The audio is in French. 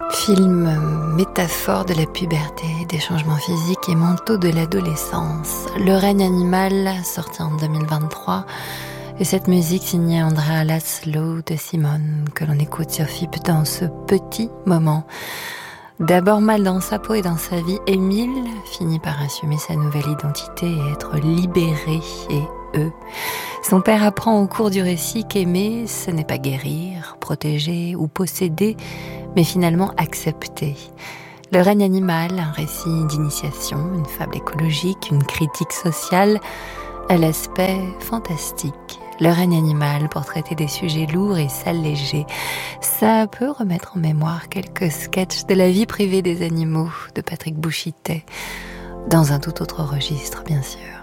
Film métaphore de la puberté, des changements physiques et mentaux de l'adolescence. Le règne animal, sorti en 2023. Et cette musique signée Andrea Laszlo de Simone, que l'on écoute sur FIP dans ce petit moment. D'abord mal dans sa peau et dans sa vie, Émile finit par assumer sa nouvelle identité et être libéré et Son père apprend au cours du récit qu'aimer, ce n'est pas guérir, protéger ou posséder, mais finalement accepter. Le règne animal, un récit d'initiation, une fable écologique, une critique sociale, à l'aspect fantastique. Le règne animal pour traiter des sujets lourds et s'alléger. Ça peut remettre en mémoire quelques sketchs de la vie privée des animaux de Patrick Bouchittet, dans un tout autre registre bien sûr.